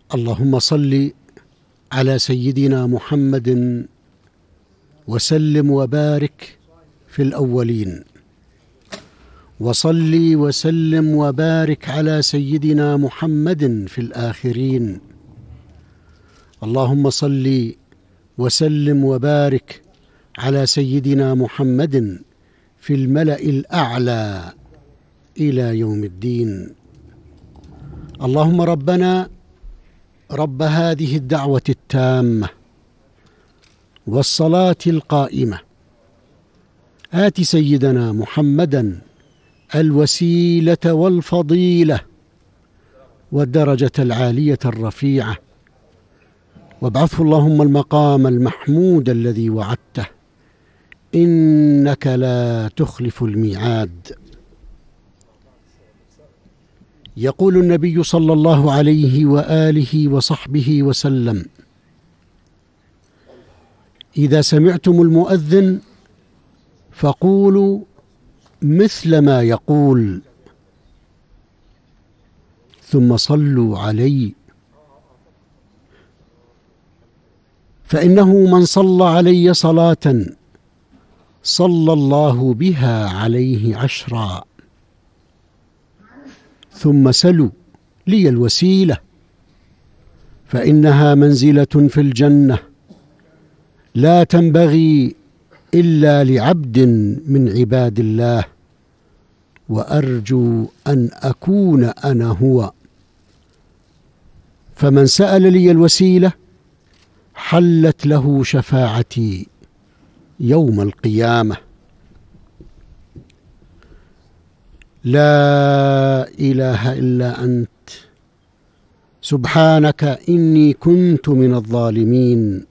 اللهم صل على سيدنا محمد وسلم وبارك في الأولين، وصل وسلم وبارك على سيدنا محمد في الآخرين. اللهم صل وسلم وبارك على سيدنا محمد في الملأ الأعلى إلى يوم الدين. اللهم ربنا رب هذه الدعوة التامة والصلاة القائمة، آت سيدنا محمدا الوسيلة والفضيلة والدرجة العالية الرفيعة، وابعثه اللهم المقام المحمود الذي وعدته، إنك لا تخلف الميعاد. يقول النبي صلى الله عليه وآله وصحبه وسلم: إذا سمعتم المؤذن فقولوا مثل ما يقول، ثم صلوا علي، فإنه من صلى علي صلاة صلى الله بها عليه 10. ثم سلوا لي الوسيلة، فإنها منزلة في الجنة لا تنبغي إلا لعبد من عباد الله، وأرجو أن أكون أنا هو. فمن سأل لي الوسيلة حلت له شفاعتي يوم القيامة. لا إله إلا أنت سبحانك إني كنت من الظالمين.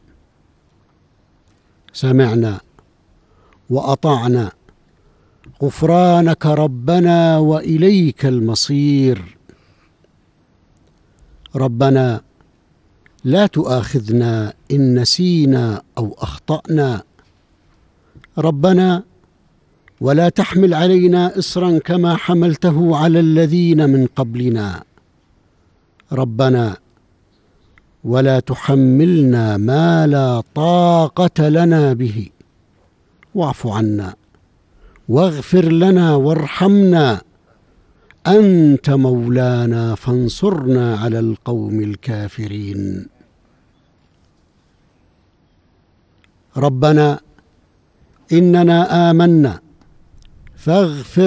سمعنا وأطعنا، غفرانك ربنا وإليك المصير. ربنا لا تؤاخذنا إن نسينا أو أخطأنا، ربنا ولا تحمل علينا إصرا كما حملته على الذين من قبلنا، ربنا ولا تحملنا ما لا طاقة لنا به، واعف عنا واغفر لنا وارحمنا، أنت مولانا فانصرنا على القوم الكافرين. ربنا إننا آمنا فاغفر